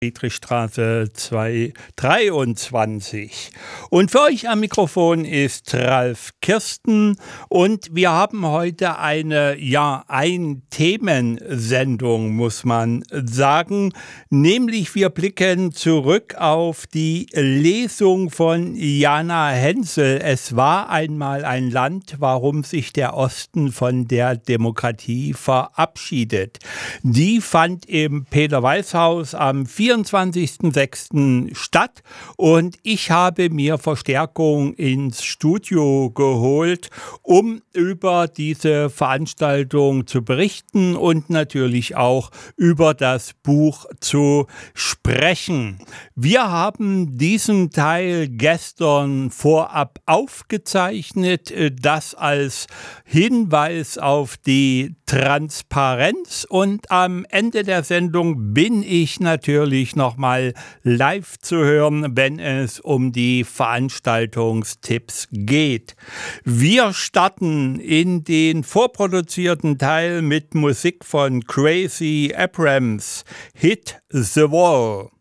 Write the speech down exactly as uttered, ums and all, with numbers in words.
Friedrichstraße zweihundertdreiundzwanzig. Und für euch am Mikrofon ist Ralf Kirsten und wir haben heute eine, ja, Ein-Themen-Sendung, muss man sagen. Nämlich wir blicken zurück auf die Lesung von Jana Hensel. Es war einmal ein Land, warum sich der Osten von der Demokratie verabschiedet. Die fand im Peter-Weiß-Haus am vierundzwanzigsten sechsten statt und ich habe mir Verstärkung ins Studio geholt, um über diese Veranstaltung zu berichten und natürlich auch über das Buch zu sprechen. Wir haben diesen Teil gestern vorab aufgezeichnet, das als Hinweis auf die Transparenz, und am Ende der Sendung bin ich natürlich nochmal live zu hören, wenn es um die Veranstaltungstipps geht. Wir starten in den vorproduzierten Teil mit Musik von Crazy Abrams, Hit the Wall.